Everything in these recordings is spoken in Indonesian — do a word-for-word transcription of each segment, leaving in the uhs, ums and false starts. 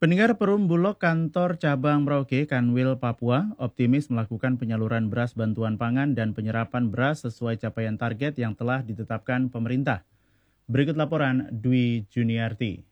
Pendengar Perum Bulog Kantor Cabang Merauke, Kanwil, Papua, optimis melakukan penyaluran beras bantuan pangan dan penyerapan beras sesuai capaian target yang telah ditetapkan pemerintah. Berikut laporan Dwi Juniarti.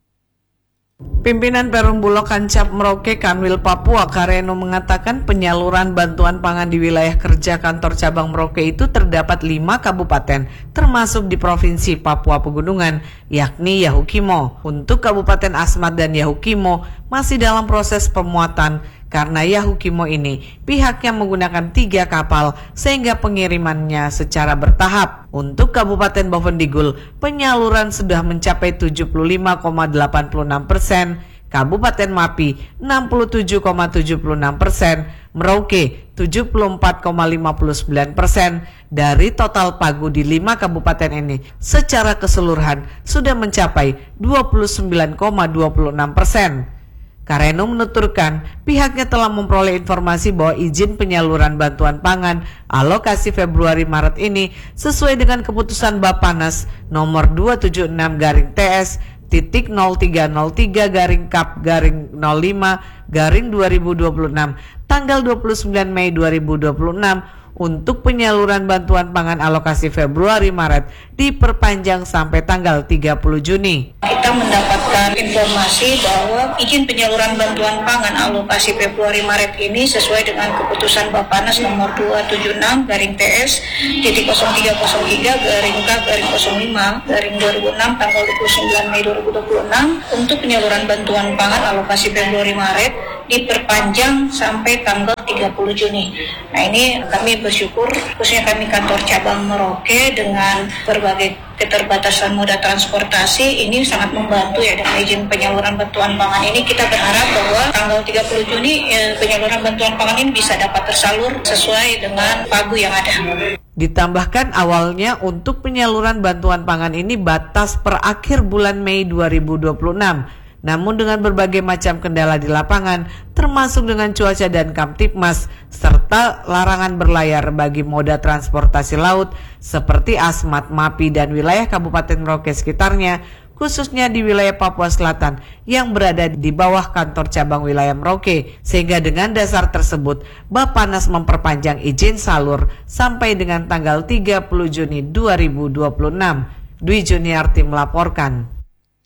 Pimpinan Perum Bulog Kancap Merauke Kanwil Papua Kareno mengatakan penyaluran bantuan pangan di wilayah kerja kantor cabang Merauke itu terdapat lima kabupaten termasuk di Provinsi Papua Pegunungan yakni Yahukimo. Untuk Kabupaten Asmat dan Yahukimo masih dalam proses pemuatan karena Yahukimo ini pihaknya menggunakan tiga kapal sehingga pengirimannya secara bertahap. Untuk Kabupaten Bovendigul penyaluran sudah mencapai tujuh puluh lima koma delapan puluh enam persen, Kabupaten Mapi enam puluh tujuh koma tujuh puluh enam persen, Merauke tujuh puluh empat koma lima puluh sembilan persen. Dari total pagu di lima kabupaten ini secara keseluruhan sudah mencapai dua puluh sembilan koma dua puluh enam persen. Kareno menuturkan pihaknya telah memperoleh informasi bahwa izin penyaluran bantuan pangan alokasi Februari-Maret ini sesuai dengan keputusan Bappenas nomor dua tujuh enam garing T S titik nol tiga nol tiga garing Kap garing nol lima garing dua ribu dua puluh enam tanggal dua puluh sembilan Mei dua ribu dua puluh enam untuk penyaluran bantuan pangan alokasi Februari-Maret diperpanjang sampai tanggal tiga puluh Juni. Kita mendapatkan informasi bahwa izin penyaluran bantuan pangan alokasi Februari-Maret ini sesuai dengan keputusan Bappenas nomor dua tujuh enam garing T S titik nol tiga nol tiga garing K garing nol lima garing dua ribu enam tanggal dua puluh sembilan Mei dua ribu dua puluh enam untuk penyaluran bantuan pangan alokasi Februari-Maret diperpanjang sampai tanggal tiga puluh Juni. Nah ini kami bersyukur khususnya kami kantor cabang Merauke dengan berbagai keterbatasan moda transportasi ini sangat membantu ya dengan izin penyaluran bantuan pangan ini. Kita berharap bahwa tanggal tiga puluh Juni eh, penyaluran bantuan pangan ini bisa dapat tersalur sesuai dengan pagu yang ada. Ditambahkan awalnya untuk penyaluran bantuan pangan ini batas per akhir bulan Mei dua ribu dua puluh enam. Namun dengan berbagai macam kendala di lapangan, termasuk dengan cuaca dan Kamtipmas, serta larangan berlayar bagi moda transportasi laut seperti Asmat, Mapi, dan wilayah Kabupaten Merauke sekitarnya, khususnya di wilayah Papua Selatan yang berada di bawah kantor cabang wilayah Merauke. Sehingga dengan dasar tersebut, Bappenas memperpanjang izin salur sampai dengan tanggal tiga puluh Juni dua ribu dua puluh enam. Dwi Juniarti melaporkan.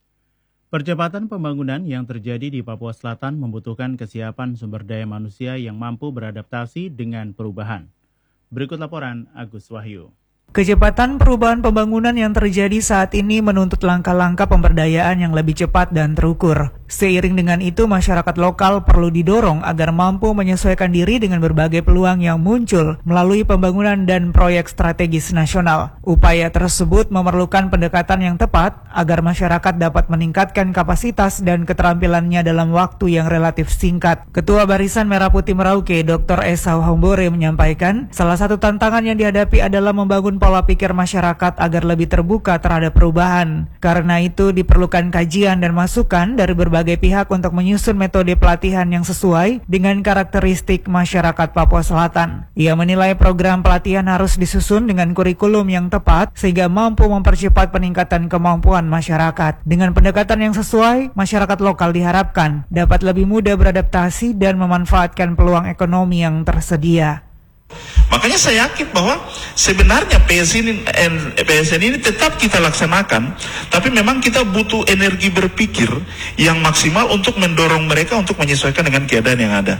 Percepatan pembangunan yang terjadi di Papua Selatan membutuhkan kesiapan sumber daya manusia yang mampu beradaptasi dengan perubahan. Berikut laporan Agus Wahyu. Kecepatan perubahan pembangunan yang terjadi saat ini menuntut langkah-langkah pemberdayaan yang lebih cepat dan terukur. Seiring dengan itu, masyarakat lokal perlu didorong agar mampu menyesuaikan diri dengan berbagai peluang yang muncul melalui pembangunan dan proyek strategis nasional. Upaya tersebut memerlukan pendekatan yang tepat agar masyarakat dapat meningkatkan kapasitas dan keterampilannya dalam waktu yang relatif singkat. Ketua Barisan Merah Putih Merauke, Doktor Esau Hombore menyampaikan, salah satu tantangan yang dihadapi adalah membangun pola pikir masyarakat agar lebih terbuka terhadap perubahan. Karena itu diperlukan kajian dan masukan dari berbagai pihak untuk menyusun metode pelatihan yang sesuai dengan karakteristik masyarakat Papua Selatan. Ia menilai program pelatihan harus disusun dengan kurikulum yang tepat sehingga mampu mempercepat peningkatan kemampuan masyarakat. Dengan pendekatan yang sesuai, masyarakat lokal diharapkan dapat lebih mudah beradaptasi dan memanfaatkan peluang ekonomi yang tersedia. Makanya saya yakin bahwa sebenarnya P S N ini, P S N ini tetap kita laksanakan, tapi memang kita butuh energi berpikir yang maksimal untuk mendorong mereka untuk menyesuaikan dengan keadaan yang ada.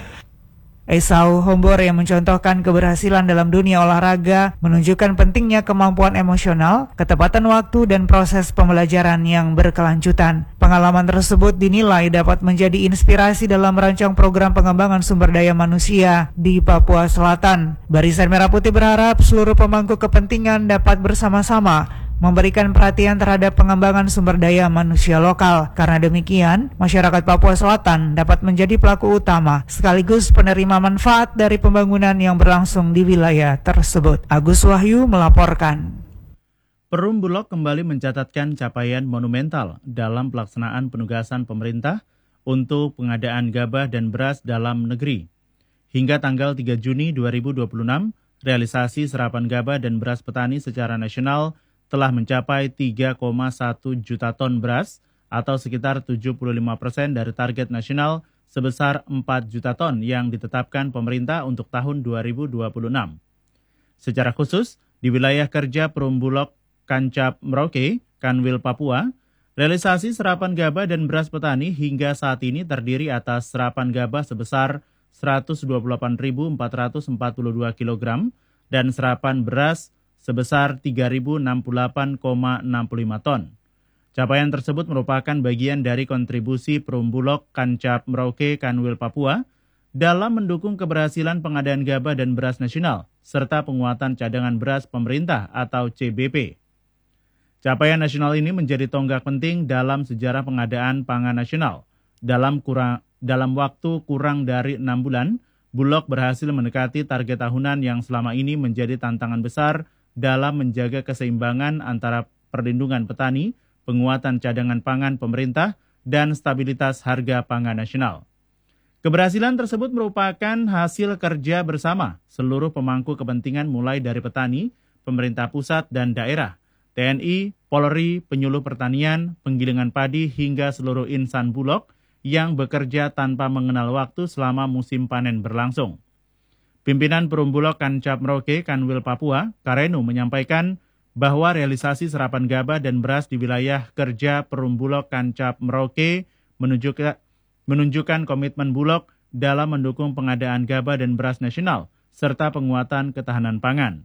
Esau Hombore yang mencontohkan keberhasilan dalam dunia olahraga menunjukkan pentingnya kemampuan emosional, ketepatan waktu, dan proses pembelajaran yang berkelanjutan. Pengalaman tersebut dinilai dapat menjadi inspirasi dalam merancang program pengembangan sumber daya manusia di Papua Selatan. Barisan Merah Putih berharap seluruh pemangku kepentingan dapat bersama-sama memberikan perhatian terhadap pengembangan sumber daya manusia lokal. Karena demikian, masyarakat Papua Selatan dapat menjadi pelaku utama sekaligus penerima manfaat dari pembangunan yang berlangsung di wilayah tersebut. Agus Wahyu melaporkan. Perum Bulog kembali mencatatkan capaian monumental dalam pelaksanaan penugasan pemerintah untuk pengadaan gabah dan beras dalam negeri. Hingga tanggal tiga Juni dua ribu dua puluh enam, realisasi serapan gabah dan beras petani secara nasional telah mencapai tiga koma satu juta ton beras atau sekitar tujuh puluh lima persen dari target nasional sebesar empat juta ton yang ditetapkan pemerintah untuk tahun dua ribu dua puluh enam. Secara khusus, di wilayah kerja Perumbulok Kancap Merauke, Kanwil Papua, realisasi serapan gabah dan beras petani hingga saat ini terdiri atas serapan gabah sebesar seratus dua puluh delapan ribu empat ratus empat puluh dua kilogram dan serapan beras sebesar tiga ribu enam puluh delapan koma enam puluh lima ton. Capaian tersebut merupakan bagian dari kontribusi Perumbulok Kancap Merauke Kanwil Papua dalam mendukung keberhasilan pengadaan gabah dan beras nasional serta penguatan cadangan beras pemerintah atau C B P. Capaian nasional ini menjadi tonggak penting dalam sejarah pengadaan pangan nasional. Dalam kurang dalam waktu kurang dari enam bulan, Bulog berhasil mendekati target tahunan yang selama ini menjadi tantangan besar dalam menjaga keseimbangan antara perlindungan petani, penguatan cadangan pangan pemerintah, dan stabilitas harga pangan nasional. Keberhasilan tersebut merupakan hasil kerja bersama seluruh pemangku kepentingan mulai dari petani, pemerintah pusat dan daerah, T N I, Polri, penyuluh pertanian, penggilingan padi hingga seluruh insan Bulog yang bekerja tanpa mengenal waktu selama musim panen berlangsung. Pimpinan Perumbulok Kancap Merauke Kanwil Papua, Karenu, menyampaikan bahwa realisasi serapan gabah dan beras di wilayah kerja Perumbulok Kancap Merauke menunjukkan, menunjukkan komitmen Bulog dalam mendukung pengadaan gabah dan beras nasional serta penguatan ketahanan pangan.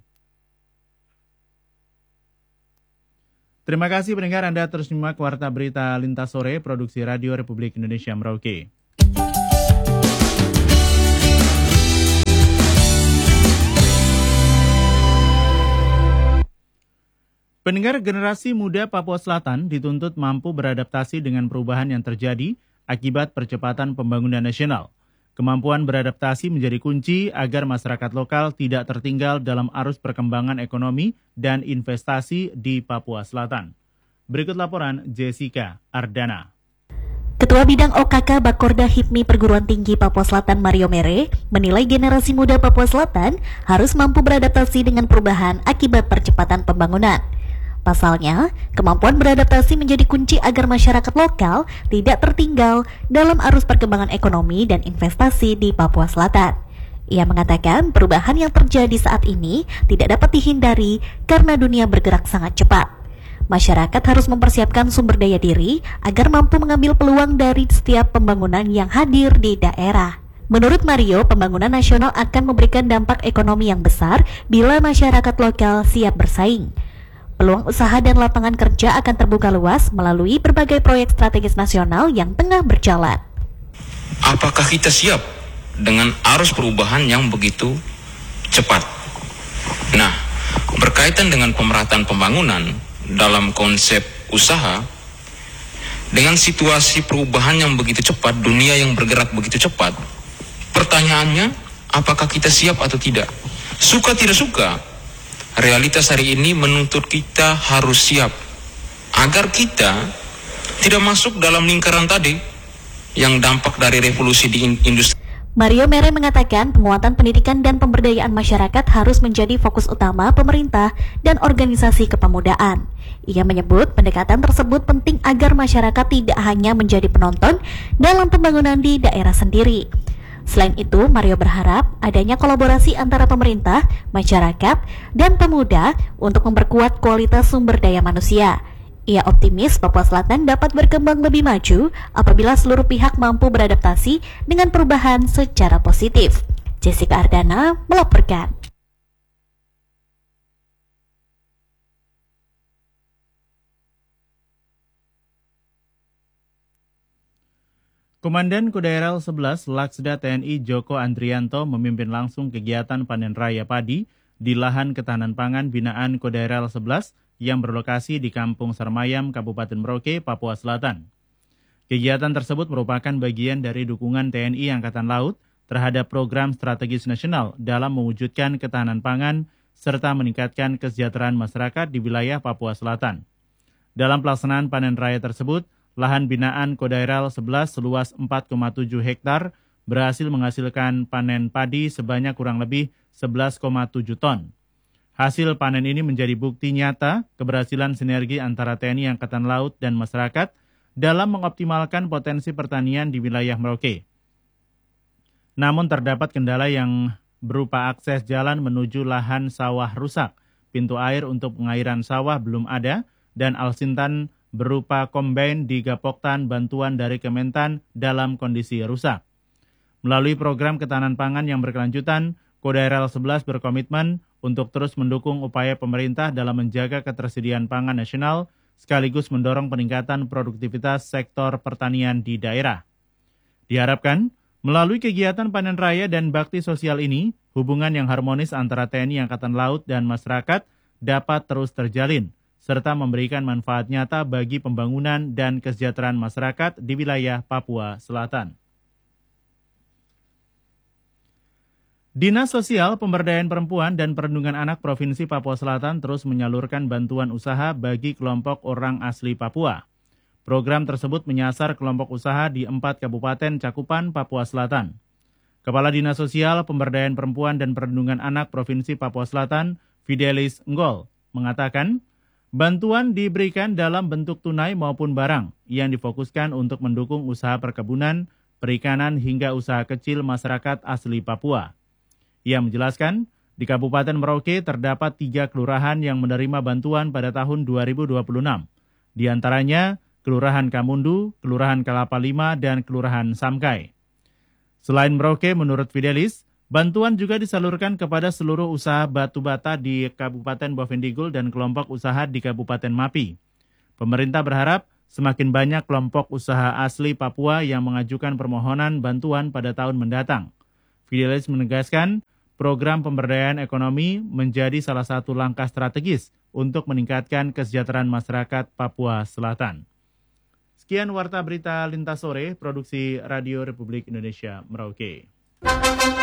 Terima kasih pendengar, Anda terus menyimak Warta Berita Lintas Sore, Produksi Radio Republik Indonesia Merauke. Pendengar, generasi muda Papua Selatan dituntut mampu beradaptasi dengan perubahan yang terjadi akibat percepatan pembangunan nasional. Kemampuan beradaptasi menjadi kunci agar masyarakat lokal tidak tertinggal dalam arus perkembangan ekonomi dan investasi di Papua Selatan. Berikut laporan Jessica Ardana. Ketua Bidang O K K Bakorda Hipmi Perguruan Tinggi Papua Selatan Mario Mere menilai generasi muda Papua Selatan harus mampu beradaptasi dengan perubahan akibat percepatan pembangunan. Pasalnya, kemampuan beradaptasi menjadi kunci agar masyarakat lokal tidak tertinggal dalam arus perkembangan ekonomi dan investasi di Papua Selatan. Ia mengatakan perubahan yang terjadi saat ini tidak dapat dihindari karena dunia bergerak sangat cepat. Masyarakat harus mempersiapkan sumber daya diri agar mampu mengambil peluang dari setiap pembangunan yang hadir di daerah. Menurut Mario, pembangunan nasional akan memberikan dampak ekonomi yang besar bila masyarakat lokal siap bersaing. Peluang usaha dan lapangan kerja akan terbuka luas melalui berbagai proyek strategis nasional yang tengah berjalan. Apakah kita siap dengan arus perubahan yang begitu cepat? Nah, berkaitan dengan pemerataan pembangunan dalam konsep usaha, dengan situasi perubahan yang begitu cepat, dunia yang bergerak begitu cepat, pertanyaannya, apakah kita siap atau tidak? Suka tidak suka, realitas hari ini menuntut kita harus siap agar kita tidak masuk dalam lingkaran tadi yang dampak dari revolusi di industri. Mario Mere mengatakan penguatan pendidikan dan pemberdayaan masyarakat harus menjadi fokus utama pemerintah dan organisasi kepemudaan. Ia menyebut pendekatan tersebut penting agar masyarakat tidak hanya menjadi penonton dalam pembangunan di daerah sendiri. Selain itu, Mario berharap adanya kolaborasi antara pemerintah, masyarakat, dan pemuda untuk memperkuat kualitas sumber daya manusia. Ia optimis Papua Selatan dapat berkembang lebih maju apabila seluruh pihak mampu beradaptasi dengan perubahan secara positif. Jessica Ardana melaporkan. Komandan Kodaeral sebelas Laksda T N I Joko Andrianto memimpin langsung kegiatan panen raya padi di lahan ketahanan pangan binaan Kodaeral sebelas yang berlokasi di Kampung Sarmayam, Kabupaten Merauke, Papua Selatan. Kegiatan tersebut merupakan bagian dari dukungan T N I Angkatan Laut terhadap program strategis nasional dalam mewujudkan ketahanan pangan serta meningkatkan kesejahteraan masyarakat di wilayah Papua Selatan. Dalam pelaksanaan panen raya tersebut, lahan binaan Kodaeral sebelas seluas empat koma tujuh hektar berhasil menghasilkan panen padi sebanyak kurang lebih sebelas koma tujuh ton. Hasil panen ini menjadi bukti nyata keberhasilan sinergi antara T N I Angkatan Laut dan masyarakat dalam mengoptimalkan potensi pertanian di wilayah Merauke. Namun terdapat kendala yang berupa akses jalan menuju lahan sawah rusak, pintu air untuk pengairan sawah belum ada, dan alsintan berupa kombain di Gapoktan bantuan dari Kementan dalam kondisi rusak. Melalui program ketahanan pangan yang berkelanjutan, Kodairel sebelas berkomitmen untuk terus mendukung upaya pemerintah dalam menjaga ketersediaan pangan nasional, sekaligus mendorong peningkatan produktivitas sektor pertanian di daerah. Diharapkan, melalui kegiatan panen raya dan bakti sosial ini, hubungan yang harmonis antara T N I Angkatan Laut dan masyarakat dapat terus terjalin, serta memberikan manfaat nyata bagi pembangunan dan kesejahteraan masyarakat di wilayah Papua Selatan. Dinas Sosial, Pemberdayaan Perempuan dan Perlindungan Anak Provinsi Papua Selatan terus menyalurkan bantuan usaha bagi kelompok orang asli Papua. Program tersebut menyasar kelompok usaha di empat kabupaten cakupan Papua Selatan. Kepala Dinas Sosial, Pemberdayaan Perempuan dan Perlindungan Anak Provinsi Papua Selatan, Fidelis Nggol, mengatakan, bantuan diberikan dalam bentuk tunai maupun barang yang difokuskan untuk mendukung usaha perkebunan, perikanan hingga usaha kecil masyarakat asli Papua. Ia menjelaskan, di Kabupaten Merauke terdapat tiga kelurahan yang menerima bantuan pada tahun dua ribu dua puluh enam. Di antaranya, Kelurahan Kamundu, Kelurahan Kelapa Lima, dan Kelurahan Samkai. Selain Merauke, menurut Fidelis, bantuan juga disalurkan kepada seluruh usaha batu bata di Kabupaten Bovendigul dan kelompok usaha di Kabupaten Mapi. Pemerintah berharap semakin banyak kelompok usaha asli Papua yang mengajukan permohonan bantuan pada tahun mendatang. Fidelis menegaskan, program pemberdayaan ekonomi menjadi salah satu langkah strategis untuk meningkatkan kesejahteraan masyarakat Papua Selatan. Sekian Warta Berita Lintas Sore, Produksi Radio Republik Indonesia Merauke.